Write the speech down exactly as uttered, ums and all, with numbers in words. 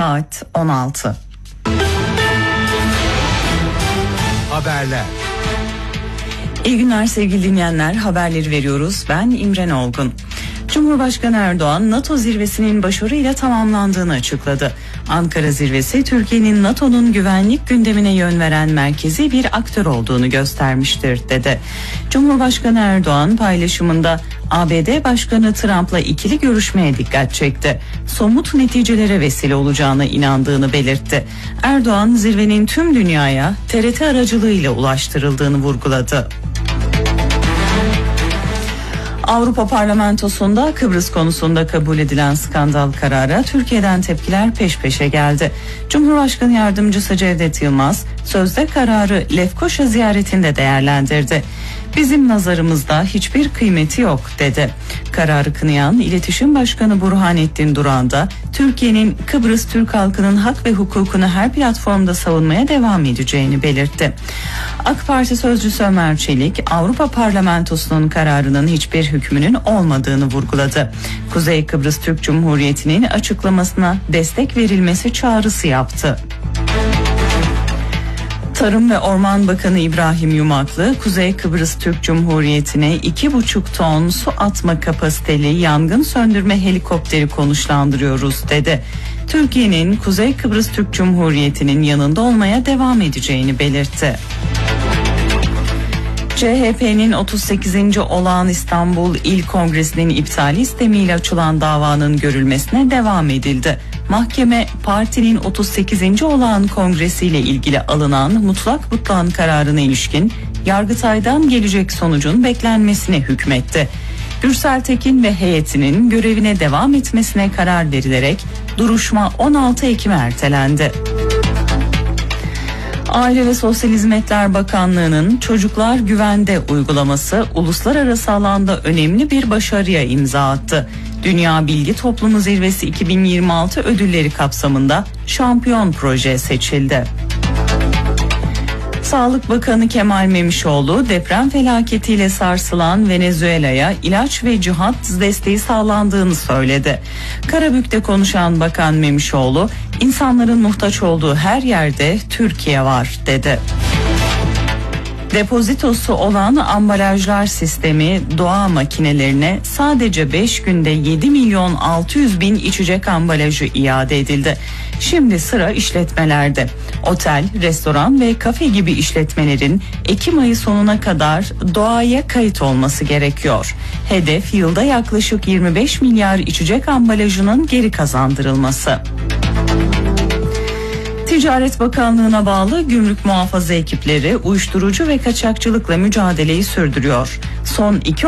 Saat on altı. Haberler. İyi günler sevgili dinleyenler, haberleri veriyoruz. Ben İmren Olgun. Cumhurbaşkanı Erdoğan, NATO zirvesinin başarıyla tamamlandığını açıkladı. Ankara zirvesi, Türkiye'nin NATO'nun güvenlik gündemine yön veren merkezi bir aktör olduğunu göstermiştir, dedi. Cumhurbaşkanı Erdoğan paylaşımında A B D Başkanı Trump'la ikili görüşmeye dikkat çekti. Somut neticelere vesile olacağına inandığını belirtti. Erdoğan, zirvenin tüm dünyaya T R T aracılığıyla ulaştırıldığını vurguladı. Avrupa Parlamentosu'nda Kıbrıs konusunda kabul edilen skandal karara Türkiye'den tepkiler peş peşe geldi. Cumhurbaşkanı Yardımcısı Cevdet Yılmaz sözde kararı Lefkoşa ziyaretinde değerlendirdi. Bizim nazarımızda hiçbir kıymeti yok, dedi. Kararı kınayan İletişim Başkanı Burhanettin Duran da Türkiye'nin Kıbrıs Türk halkının hak ve hukukunu her platformda savunmaya devam edeceğini belirtti. AK Parti sözcüsü Ömer Çelik, Avrupa Parlamentosu'nun kararının hiçbir hükmünün olmadığını vurguladı. Kuzey Kıbrıs Türk Cumhuriyeti'nin açıklamasına destek verilmesi çağrısı yaptı. Tarım ve Orman Bakanı İbrahim Yumaklı, Kuzey Kıbrıs Türk Cumhuriyeti'ne iki buçuk ton su atma kapasiteli yangın söndürme helikopteri konuşlandırıyoruz, dedi. Türkiye'nin Kuzey Kıbrıs Türk Cumhuriyeti'nin yanında olmaya devam edeceğini belirtti. C H P'nin otuz sekizinci Olağan İstanbul İl Kongresi'nin iptali istemiyle açılan davanın görülmesine devam edildi. Mahkeme, partinin otuz sekizinci Olağan Kongresi ile ilgili alınan mutlak butlan kararına ilişkin Yargıtay'dan gelecek sonucun beklenmesine hükmetti. Gürsel Tekin ve heyetinin görevine devam etmesine karar verilerek duruşma on altı Ekim'e ertelendi. Aile ve Sosyal Hizmetler Bakanlığı'nın Çocuklar Güvende uygulaması uluslararası alanda önemli bir başarıya imza attı. Dünya Bilgi Toplumu Zirvesi iki bin yirmi altı ödülleri kapsamında şampiyon proje seçildi. Sağlık Bakanı Kemal Memişoğlu, deprem felaketiyle sarsılan Venezuela'ya ilaç ve cihat desteği sağlandığını söyledi. Karabük'te konuşan Bakan Memişoğlu, insanların muhtaç olduğu her yerde Türkiye var, dedi. Depozitosu olan ambalajlar sistemi doğa makinelerine sadece beş günde yedi milyon altı yüz bin içecek ambalajı iade edildi. Şimdi sıra işletmelerde. Otel, restoran ve kafe gibi işletmelerin Ekim ayı sonuna kadar doğaya kayıt olması gerekiyor. Hedef, yılda yaklaşık yirmi beş milyar içecek ambalajının geri kazandırılması. Ticaret Bakanlığı'na bağlı gümrük muhafaza ekipleri uyuşturucu ve kaçakçılıkla mücadeleyi sürdürüyor. Son iki